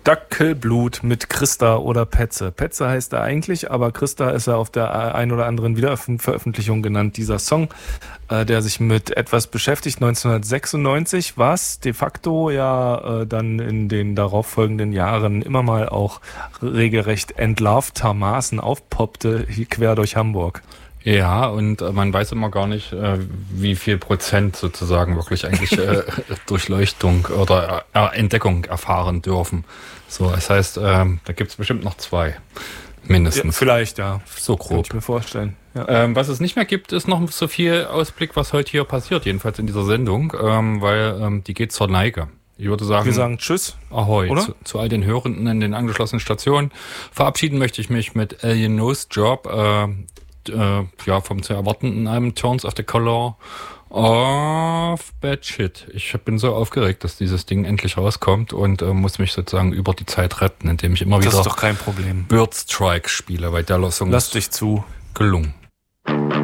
Dackelblut mit Christa oder Petze. Petze heißt er eigentlich, aber Christa ist er auf der ein oder anderen Wiederveröffentlichung genannt. Dieser Song, der sich mit etwas beschäftigt, 1996, was de facto ja dann in den darauffolgenden Jahren immer mal auch regelrecht entlarvtermaßen aufpoppte, hier quer durch Hamburg. Ja, und man weiß immer gar nicht, wie viel Prozent sozusagen wirklich eigentlich Durchleuchtung oder Entdeckung erfahren dürfen. So, das heißt, da gibt's bestimmt noch 2, mindestens. Ja, vielleicht, ja. So grob. Kann ich mir vorstellen. Ja. Was es nicht mehr gibt, ist noch so viel Ausblick, was heute hier passiert, jedenfalls in dieser Sendung, weil die geht zur Neige. Ich würde sagen, wir sagen Tschüss. Ahoi. Oder? Zu all den Hörenden in den angeschlossenen Stationen. Verabschieden möchte ich mich mit Alien Nose Job, vom zu erwartenden Album Turns of the Color of Bad Shit. Ich bin so aufgeregt, dass dieses Ding endlich rauskommt und muss mich sozusagen über die Zeit retten, indem ich immer wieder das ist doch kein Problem. Bird Strike spiele, weil der Song Lass dich zu. gelungen.